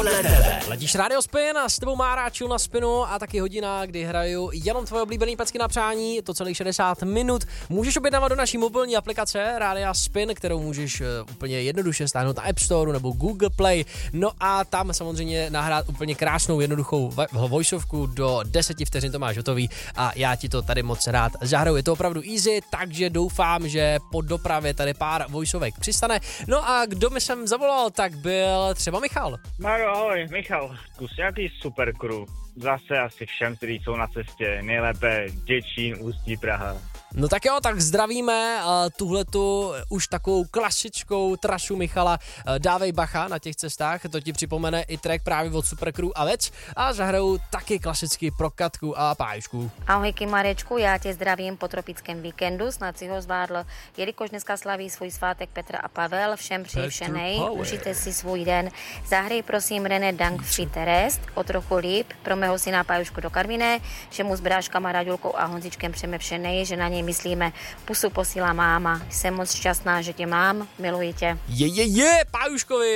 podle tebe. Letíš Radio Spin a s tebou Mára Chill na Spinu a taky hodina, kdy hraju jenom tvoje oblíbený pecky na přání, to celých 60 minut. Můžeš objednávat do naší mobilní aplikace Rádia Spin, kterou můžeš úplně jednoduše stáhnout na App Store nebo Google Play. No a tam samozřejmě nahrát úplně krásnou, jednoduchou voiceovku do 10 vteřin, to máš hotový a já ti to tady moc rád zahraju. Je to opravdu easy, takže doufám, že po dopravě tady pár voiceovek přistane. No a kdo mi sem zavolal, tak byl třeba Michal. Máro, ahoj, Michal, zkus nějaký super crew. Zase asi všem, kteří jsou na cestě, nejlépe Děčín, Ústí, Praha. No tak jo, tak zdravíme tuhletu už takovou klasickou trasu Michala. Dávej bacha na těch cestách, to ti připomene i track právě od Supercrew a Vec a zahrajou taky klasicky pro Katku a Pájušku. Ahojky Marečku, já tě zdravím po tropickém víkendu, snad si ho zvládl, jelikož dneska slaví svůj svátek Petra a Pavel, všem přeji vše nej, užijte si svůj den. Zahraj prosím René Dank Fiterest, o trochu líp, pro mého syna Pájušku do Karviné, že mu s bráškama Raďulkou a Honzičkem přejeme vše nej, že na něj myslíme. Pusu posílá máma. Jsem moc šťastná, že tě mám. Miluji tě. Pájuškovi.